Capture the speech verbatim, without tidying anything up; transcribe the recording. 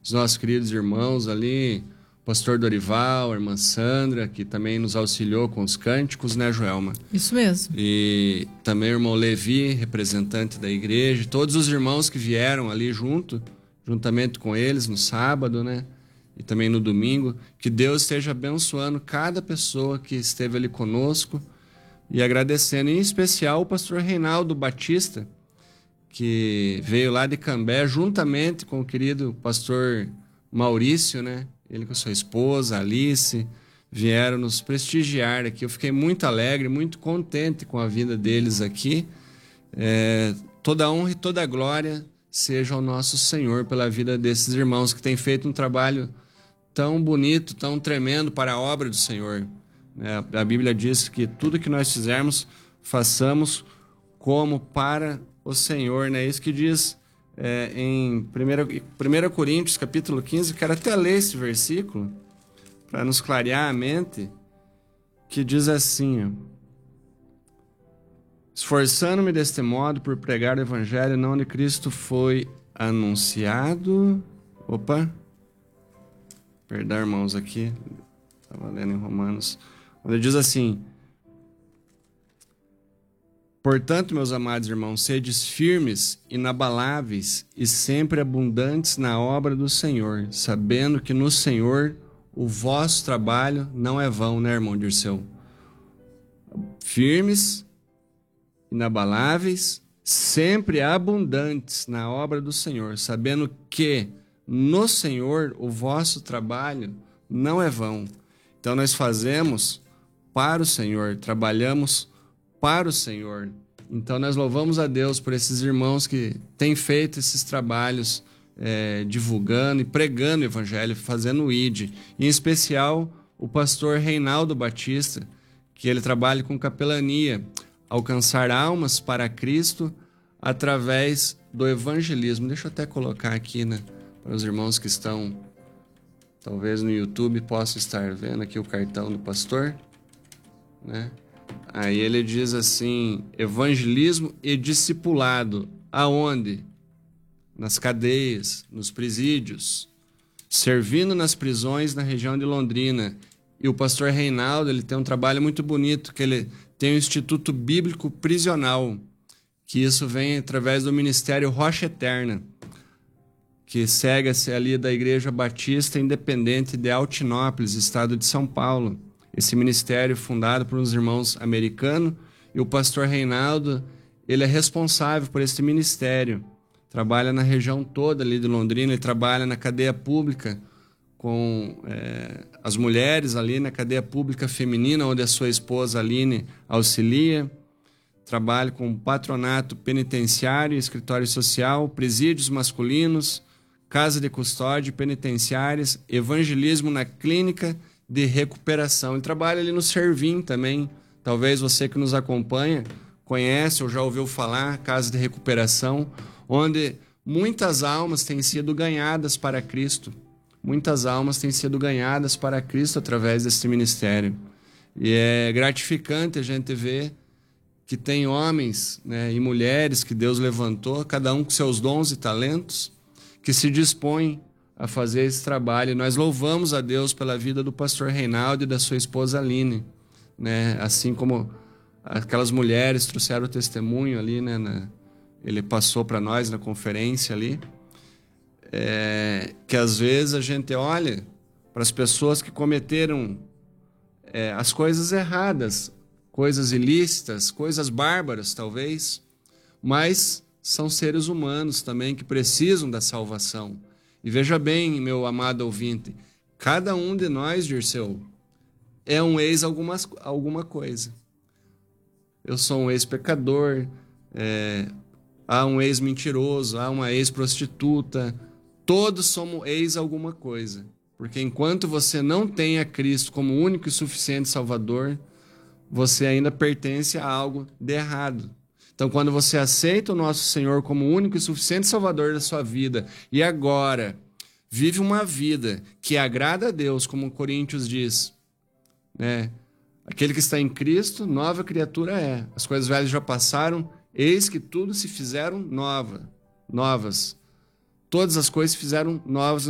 os nossos queridos irmãos ali, o pastor Dorival, a irmã Sandra, que também nos auxiliou com os cânticos, né, Joelma? Isso mesmo. E também o irmão Levi, representante da igreja, todos os irmãos que vieram ali junto, juntamente com eles no sábado, né? E também no domingo, que Deus esteja abençoando cada pessoa que esteve ali conosco e agradecendo, em especial o pastor Reinaldo Batista, que veio lá de Cambé, juntamente com o querido pastor Maurício, né? Ele com sua esposa, Alice, vieram nos prestigiar aqui. Eu fiquei muito alegre, muito contente com a vinda deles aqui. É, toda a honra e toda a glória seja ao nosso Senhor pela vida desses irmãos que têm feito um trabalho tão bonito, tão tremendo para a obra do Senhor. É, a Bíblia diz que tudo que nós fizermos, façamos como para o Senhor, né? Isso que diz é, em primeira Coríntios, capítulo quinze, quero até ler esse versículo para nos clarear a mente, que diz assim, ó, esforçando-me deste modo por pregar o evangelho não onde Cristo foi anunciado. Opa, perdão, irmãos, aqui estava lendo em Romanos, onde diz assim: portanto, meus amados irmãos, sedes firmes, inabaláveis e sempre abundantes na obra do Senhor, sabendo que no Senhor o vosso trabalho não é vão, né, irmão Dirceu? Firmes, inabaláveis, sempre abundantes na obra do Senhor, sabendo que no Senhor o vosso trabalho não é vão. Então nós fazemos para o Senhor, trabalhamos para o Senhor. Então nós louvamos a Deus por esses irmãos que têm feito esses trabalhos, é, divulgando e pregando o evangelho, fazendo o I D. Em especial o pastor Reinaldo Batista, que ele trabalha com capelania, alcançar almas para Cristo através do evangelismo. Deixa eu até colocar aqui, né, para os irmãos que estão talvez no YouTube possam estar vendo aqui o cartão do pastor, né? Aí ele diz assim: evangelismo e discipulado. Aonde? Nas cadeias, nos presídios, servindo nas prisões na região de Londrina. E o pastor Reinaldo, ele tem um trabalho muito bonito, que ele tem o Instituto Bíblico Prisional, que isso vem através do Ministério Rocha Eterna, que segue-se ali da Igreja Batista Independente de Altinópolis, estado de São Paulo. Esse ministério fundado por uns irmãos americanos, e o pastor Reinaldo, ele é responsável por esse ministério. Trabalha na região toda ali de Londrina, ele trabalha na cadeia pública com é, as mulheres ali na cadeia pública feminina, onde a sua esposa Aline auxilia. Trabalha com patronato penitenciário, escritório social, presídios masculinos, casa de custódia, penitenciárias, evangelismo na clínica de recuperação. Ele trabalha ali no Servim também. Talvez você que nos acompanha conhece ou já ouviu falar, casa de recuperação, onde muitas almas têm sido ganhadas para Cristo. Muitas almas têm sido ganhadas para Cristo através desse ministério. E é gratificante a gente ver que tem homens, né, e mulheres que Deus levantou, cada um com seus dons e talentos, que se dispõem a fazer esse trabalho. E nós louvamos a Deus pela vida do pastor Reinaldo e da sua esposa Aline, né? Assim como aquelas mulheres trouxeram o testemunho ali, né? Na, ele passou para nós na conferência ali, é, que às vezes a gente olha para as pessoas que cometeram é, as coisas erradas, coisas ilícitas, coisas bárbaras talvez, mas são seres humanos também que precisam da salvação. E veja bem, meu amado ouvinte, cada um de nós, Dirceu, é um ex algumas, alguma coisa. Eu sou um ex-pecador, é, há um ex-mentiroso, há uma ex-prostituta, todos somos ex alguma coisa. Porque enquanto você não tem a Cristo como único e suficiente Salvador, você ainda pertence a algo de errado. Então, quando você aceita o nosso Senhor como único e suficiente Salvador da sua vida, e agora vive uma vida que agrada a Deus, como Coríntios diz, né? Aquele que está em Cristo, nova criatura é. As coisas velhas já passaram, eis que tudo se fizeram nova, novas. Todas as coisas se fizeram novas